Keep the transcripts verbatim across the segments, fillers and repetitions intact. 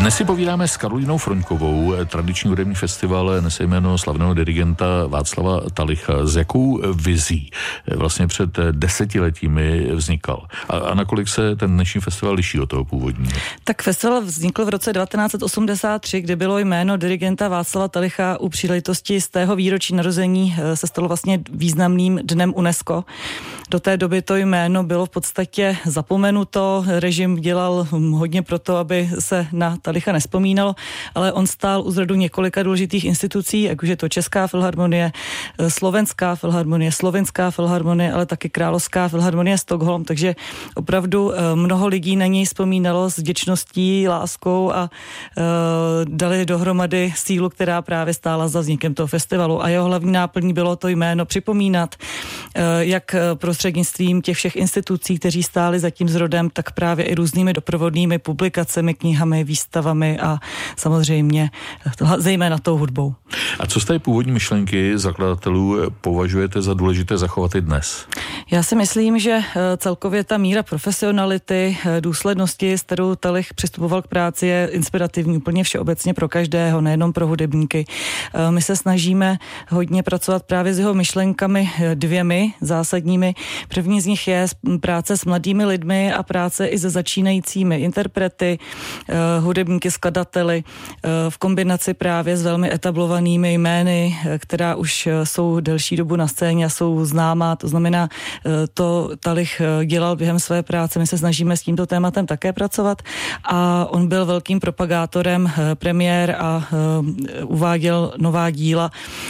Dnes si povídáme s Karolínou Froňkovou. Tradiční hudební festival nese jméno slavného dirigenta Václava Talicha. S jakou vizí vlastně před desetiletími vznikal? A, a nakolik se ten dnešní festival liší od toho původního? Tak festival vznikl v roce devatenáct set osmdesát tři, kdy bylo jméno dirigenta Václava Talicha u příležitosti z tého výročí narození se stalo vlastně významným dnem UNESCO. Do té doby to jméno bylo v podstatě zapomenuto, režim dělal hodně pro to, aby se na Talicha nespomínalo, ale on stál u zrodu několika důležitých institucí, jak už je to Česká filharmonie, Slovenská filharmonie, Slovenská filharmonie, ale taky Královská filharmonie Stockholm, takže opravdu mnoho lidí na něj vzpomínalo s vděčností, láskou a uh, dali dohromady sílu, která právě stála za vznikem toho festivalu. A jeho hlavní náplní bylo to jméno připomínat, uh, jak prostřednictvím těch všech institucí, kteří stáli za tím zrodem, tak právě i různými doprovodnými publikacemi, knihami, výstavami a samozřejmě zejména tou hudbou. A co z té původní myšlenky zakladatelů považujete za důležité zachovat i dnes? Já si myslím, že celkově ta míra profesionality, důslednosti, s kterou Talich přistupoval k práci, je inspirativní úplně všeobecně pro každého, nejenom pro hudebníky. My se snažíme hodně pracovat právě s jeho myšlenkami dvěmi zásadními. První z nich je práce s mladými lidmi a práce i se začínajícími interprety, hudebníky, skladateli v kombinaci právě s velmi etablovanými jmény, která už jsou delší dobu na scéně a jsou známá. To znamená, to Talich dělal během své práce. My se snažíme s tímto tématem také pracovat a on byl velkým propagátorem premiér a uváděl nová díla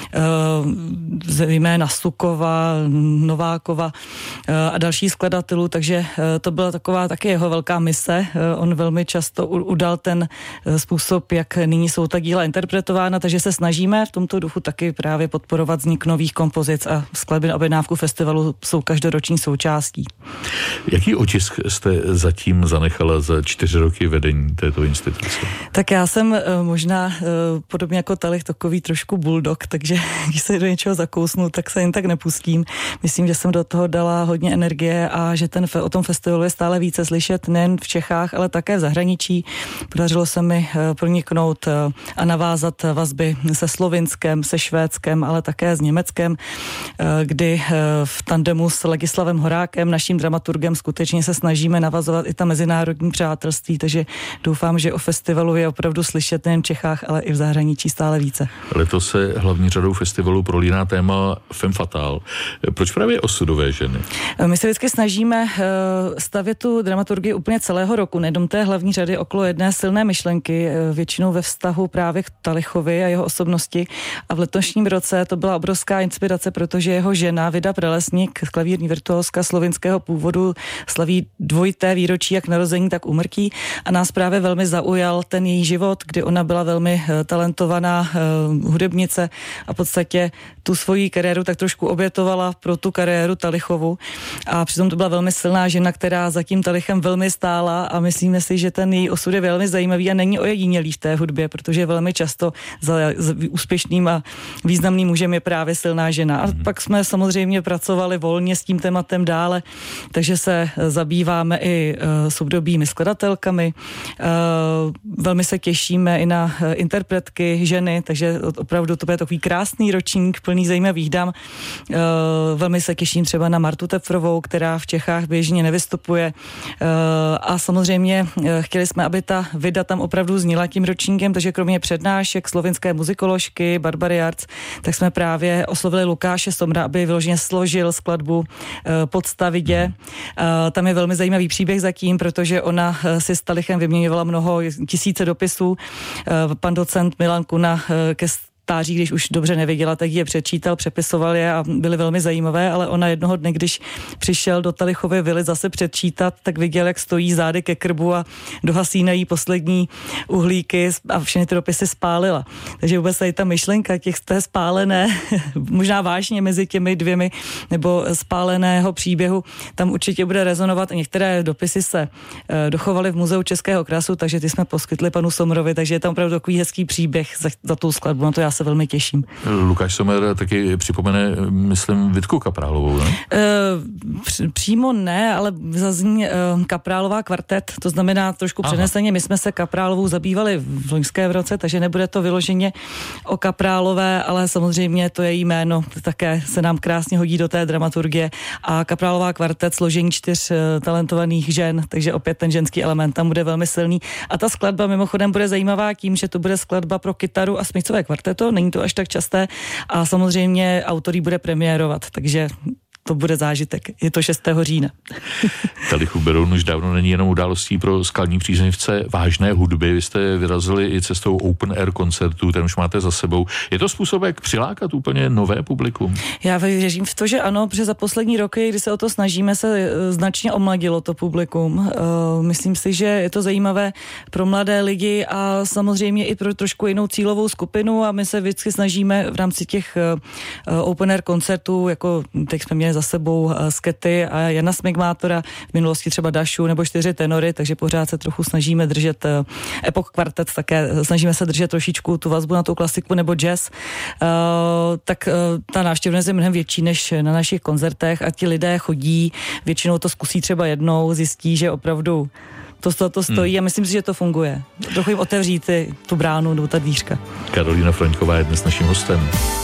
jména Sukova, Novákova a dalších skladatelů, takže to byla taková taky jeho velká mise. On velmi často udal ten způsob, jak nyní jsou ta díla interpretována, takže se snažíme v tomto duchu taky právě podporovat vznik nových kompozic a skladby na objednávku festivalu jsou každoroční součástí. Jaký otisk jste zatím zanechala za čtyři roky vedení této instituce? Tak já jsem možná podobně jako Talich takový trošku bulldog, takže když se do něčeho zakousnu, tak se jen tak nepustím. Myslím, že jsem do toho dala hodně energie a že ten, o tom festivalu je stále více slyšet nejen v Čechách, ale také v zahraničí. Podařilo se mi proniknout a navázat vazby se Slovinskem, se Švédskem, ale také s Německem, kdy v tandemu s Ladislavem Horákem, naším dramaturgem, skutečně se snažíme navazovat i ta mezinárodní přátelství, takže doufám, že o festivalu je opravdu slyšet nejen v Čechách, ale i v zahraničí stále více. Letos se hlavní řadou festivalu prolíná téma Femme fatale. Proč právě osudové ženy? My se vždycky snažíme stavět tu dramaturgii úplně celého roku, nejenom té hlavní řady okolo jedné silné myšlenky, většinou ve vztahu právě k Talichovi a jeho osobnosti. A v letošním roce to byla obrovská inspirace, protože jeho žena Vida Prelesník, klavírní virtuózka slovinského původu, slaví dvojité výročí jak narození, tak úmrtí a nás právě velmi zaujal ten její život, kdy ona byla velmi talentovaná uh, hudebnice a v podstatě tu svoji kariéru tak trošku obětovala pro tu kariéru Talichovu a přitom to byla velmi silná žena, která za tím Talichem velmi stála a myslíme si, že ten její osud je velmi zajímavý a není ojedinělý v té hudbě, protože velmi často za, za úspěšným a významným mužem je právě silná žena. A pak jsme samozřejmě pracovali volně s tím tématem dále, takže se zabýváme i uh, soudobými skladatelkami. Uh, velmi se těšíme i na uh, interpretky ženy, takže opravdu to bude takový krásný ročník, plný zajímavých dám. Uh, velmi se těším třeba na Martu Tepfrovou, která v Čechách běžně nevystupuje. Uh, a samozřejmě uh, chtěli jsme, aby ta vida tam opravdu zněla tím ročníkem, takže kromě přednášek slovinské muzikoložky Barbary Jarc, tak jsme právě oslovili Lukáše Somra, aby vyloženě složil skladbu uh, Podstavidě. Uh, tam je velmi zajímavý příběh zatím, protože ona uh, si s Talichem vyměňovala mnoho tisíce dopisů. Uh, pan docent Milan Kuna uh, ke stáří, když už dobře nevěděla, tak je přečítal, přepisoval je a byly velmi zajímavé, ale ona jednoho dne, když přišel do Talichovy vily zase předčítat, tak viděl, jak stojí zády ke krbu a dohasínají poslední uhlíky a všechny ty dopisy spálila. Takže vůbec tady ta myšlenka těch té spálené, možná vážně mezi těmi dvěmi, nebo spáleného příběhu, tam určitě bude rezonovat. Některé dopisy se uh, dochovaly v Muzeu českého krasu, takže ty jsme poskytli panu Somrovi, takže je tam opravdu takový hezký příběh za, za tou skladbu. No to já se velmi těším. Lukáš Sommer taky připomene, myslím, Vítku Kaprálovou, ne? E, přímo ne, ale zazní e, Kaprálová kvartet, to znamená trošku Aha. přeneseně. My jsme se Kaprálovou zabývali v loňském roce, takže nebude to vyloženě o Kaprálové, ale samozřejmě to její jméno také se nám krásně hodí do té dramaturgie. A Kaprálová kvartet, složení čtyř e, talentovaných žen, takže opět ten ženský element tam bude velmi silný. A ta skladba mimochodem bude zajímavá tím, že to bude skladba pro kytaru a smyčcové kvarteto, není to až tak časté a samozřejmě autor bude premiérovat, takže to bude zážitek. Je to šestého října. Talich u Berounu už dávno není jenom událostí pro skalní příznivce vážné hudby. Vy jste vyrazili i cestou open air koncertů, ten už máte za sebou. Je to způsob, jak přilákat úplně nové publikum? Já věřím v to, že ano, protože za poslední roky, kdy se o to snažíme, se značně omladilo to publikum. Myslím si, že je to zajímavé pro mladé lidi a samozřejmě i pro trošku jinou cílovou skupinu a my se vždycky snažíme v rámci těch open air koncertů, jako teď jsme měli za sebou Skety a Jana Smigmátora, v minulosti třeba Dašu nebo čtyři tenory, takže pořád se trochu snažíme držet Epoch kvartet, také snažíme se držet trošičku tu vazbu na tu klasiku nebo jazz, uh, tak uh, ta návštěvnost je mnohem větší než na našich koncertech a ti lidé chodí, většinou to zkusí třeba jednou, zjistí, že opravdu to, to, to stojí hmm. a myslím si, že to funguje. Trochu jim otevří ty, tu bránu nebo ta dvířka. Karolína Froňková je dnes naším hostem.